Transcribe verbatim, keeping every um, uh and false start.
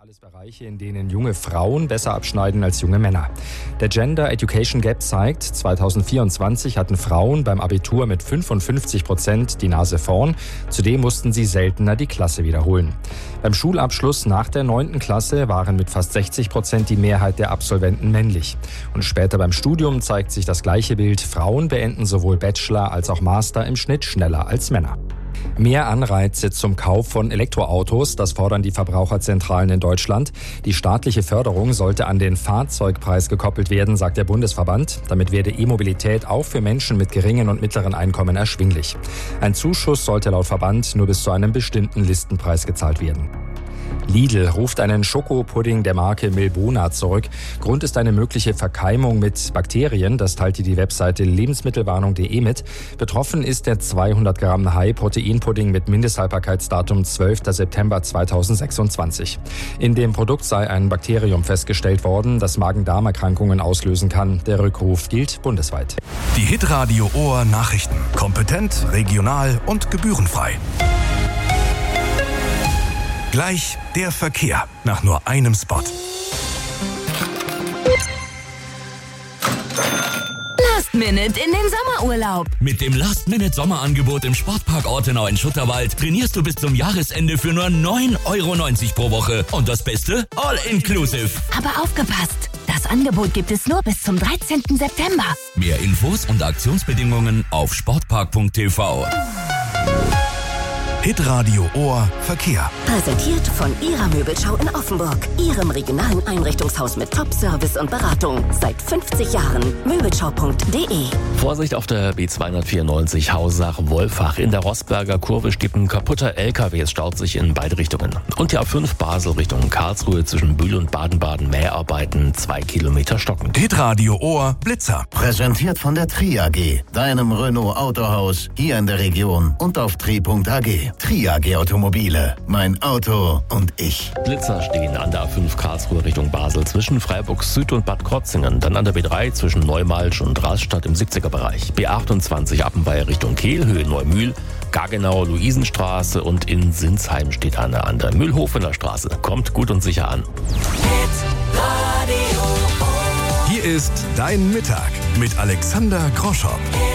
Alles Bereiche, in denen junge Frauen besser abschneiden als junge Männer. Der Gender Education Gap zeigt, zweitausendvierundzwanzig hatten Frauen beim Abitur mit fünfundfünfzig Prozent die Nase vorn. Zudem mussten sie seltener die Klasse wiederholen. Beim Schulabschluss nach der neunten Klasse waren mit fast sechzig Prozent die Mehrheit der Absolventen männlich. Und später beim Studium zeigt sich das gleiche Bild. Frauen beenden sowohl Bachelor als auch Master im Schnitt schneller als Männer. Mehr Anreize zum Kauf von Elektroautos, das fordern die Verbraucherzentralen in Deutschland. Die staatliche Förderung sollte an den Fahrzeugpreis gekoppelt werden, sagt der Bundesverband. Damit werde E-Mobilität auch für Menschen mit geringen und mittleren Einkommen erschwinglich. Ein Zuschuss sollte laut Verband nur bis zu einem bestimmten Listenpreis gezahlt werden. Lidl ruft einen Schokopudding der Marke Milbona zurück. Grund ist eine mögliche Verkeimung mit Bakterien. Das teilte die Webseite lebensmittelwarnung punkt de mit. Betroffen ist der zweihundert Gramm High-Protein-Pudding mit Mindesthaltbarkeitsdatum zwölfter September zweitausendsechsundzwanzig. In dem Produkt sei ein Bakterium festgestellt worden, das Magen-Darm-Erkrankungen auslösen kann. Der Rückruf gilt bundesweit. Die Hitradio Ohr Nachrichten. Kompetent, regional und gebührenfrei. Gleich der Verkehr nach nur einem Spot. Last Minute in den Sommerurlaub. Mit dem Last-Minute-Sommerangebot im Sportpark Ortenau in Schutterwald trainierst du bis zum Jahresende für nur neun Euro neunzig pro Woche. Und das Beste? All-inclusive. Aber aufgepasst! Das Angebot gibt es nur bis zum dreizehnten September. Mehr Infos und Aktionsbedingungen auf sportpark punkt t v. Hitradio Ohr Verkehr. Präsentiert von Ihrer Möbelschau in Offenburg. Ihrem regionalen Einrichtungshaus mit Top-Service und Beratung. Seit fünfzig Jahren. Möbelschau punkt de. Vorsicht auf der B zweihundertvierundneunzig Hausach-Wolfach. In der Rossberger Kurve steht ein kaputter L K W. Es staut sich in beide Richtungen. Und die A fünf Basel Richtung Karlsruhe zwischen Bühl und Baden-Baden. Mäharbeiten, zwei Kilometer stockend. Hitradio Ohr Blitzer. Präsentiert von der Tri A G. Deinem Renault Autohaus. Hier in der Region und auf tri punkt a g. Tri A G Automobile. Mein Auto und ich. Blitzer stehen an der A fünf Karlsruhe Richtung Basel zwischen Freiburg Süd und Bad Krotzingen. Dann an der B drei zwischen Neumalsch und Rastatt im siebziger Bereich. B achtundzwanzig Appenweier Richtung Kehl, Höhe Neumühl. Gagenau, Luisenstraße und in Sinsheim steht eine an der Mühlhofener Straße. Kommt gut und sicher an. Hier ist Dein Mittag mit Alexander Groschow.